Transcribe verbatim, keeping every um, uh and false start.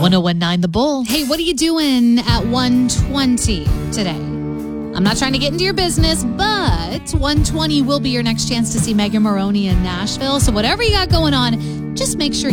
one oh one nine The Bull. Hey, what are you doing at one twenty today? I'm not trying to get into your business, but one twenty will be your next chance to see Megan Moroney in Nashville. So whatever you got going on, just make sure